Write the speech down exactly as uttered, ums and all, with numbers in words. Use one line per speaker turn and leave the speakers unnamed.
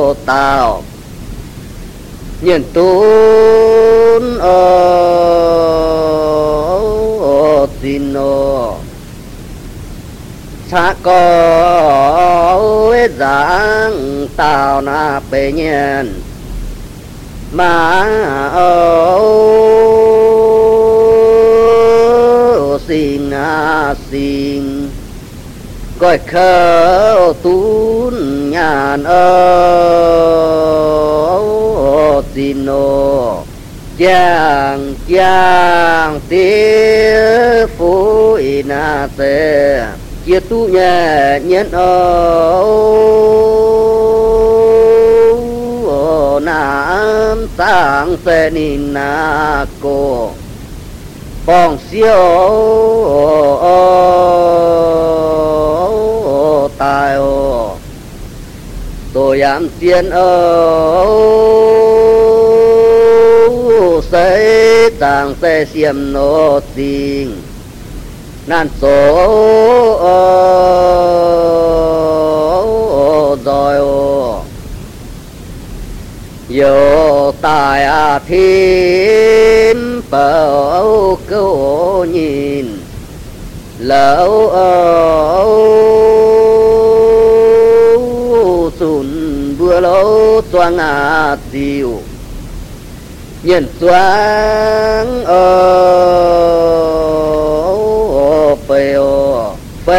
tao nhìn tuôn ở tin nó xa có dáng tao na bề nhiên mà ô xin à xin gọi khơ tún nhàn ơ xin nô chàng chàng tía phú ina tê chia tu nhẹ nhân ơ nam sang tê nín na cô bong siêu tai ô tôi ám tiên ơ xây tàng xây xiêm nô tình nan số rồi ô yo tài à thiên bảo câu nhìn lỡ sùn bữa lâu toang à tiêu nhìn toang ở bèo